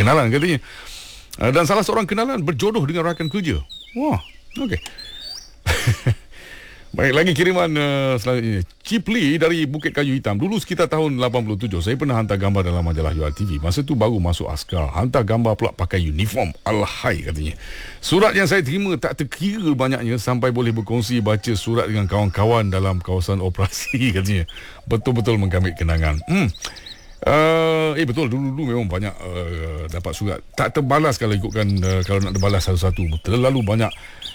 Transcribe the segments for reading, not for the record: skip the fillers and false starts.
berkenalan katanya. Dan salah seorang kenalan berjodoh dengan rakan kerja. Wah, okey. Baik, lagi kiriman selanjutnya. Cipli dari Bukit Kayu Hitam. Dulu sekitar tahun 87, saya pernah hantar gambar dalam majalah URTV. Masa tu baru masuk askar. Hantar gambar pula pakai uniform. Alhai katanya. Surat yang saya terima tak terkira banyaknya sampai boleh berkongsi baca surat dengan kawan-kawan dalam kawasan operasi katanya. Betul-betul menggamit kenangan. Betul, dulu memang banyak dapat surat. Tak terbalas kalau ikutkan, kalau nak terbalas satu-satu. Terlalu banyak.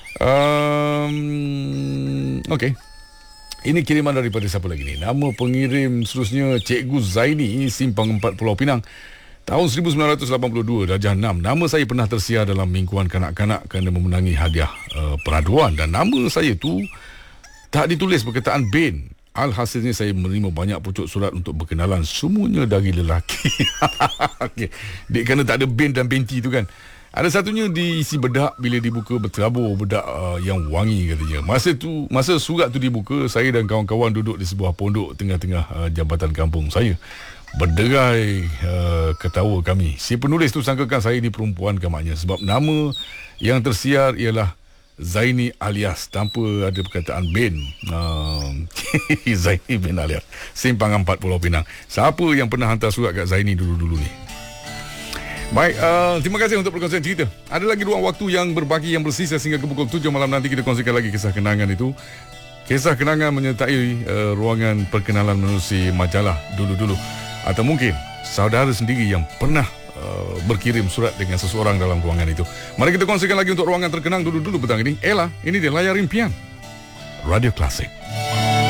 Okey. Ini kiriman daripada siapa lagi ni? Nama pengirim seterusnya Cikgu Zaini, Simpang 4, Pulau Pinang. Tahun 1982, darjah 6. Nama saya pernah tersiar dalam mingguan kanak-kanak kerana memenangi hadiah peraduan. Dan nama saya tu tak ditulis perkataan bin. Alhasilnya saya menerima banyak pucuk surat untuk berkenalan. Semuanya dari lelaki. Okay. Kerana tak ada bin dan binti tu kan. Ada satunya diisi bedak, bila dibuka berterabur bedak yang wangi katanya. Masa surat tu dibuka, saya dan kawan-kawan duduk di sebuah pondok tengah-tengah jambatan kampung saya. Berderai ketawa kami. Si penulis tu sangkakan saya ni perempuan kamaknya sebab nama yang tersiar ialah Zaini alias tanpa ada perkataan bin. Zaini bin alias Simpang 4, Pulau Pinang. Siapa yang pernah hantar surat kat Zaini dulu-dulu ni? Baik, terima kasih untuk perkongsian cerita. Ada lagi ruang waktu yang berbaki yang bersisa sehingga ke pukul 7 malam nanti kita kongsikan lagi kisah kenangan itu. Kisah kenangan menyertai ruangan perkenalan menerusi majalah dulu-dulu. Atau mungkin saudara sendiri yang pernah berkirim surat dengan seseorang dalam ruangan itu. Mari kita kongsikan lagi untuk ruangan terkenang dulu-dulu petang ini. Ella, ini dia Layar Impian Radio Klasik.